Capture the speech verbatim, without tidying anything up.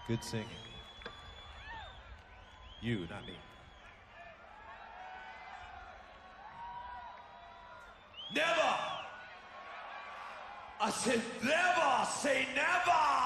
Good singing. You, not me. Never! I said never! Say never!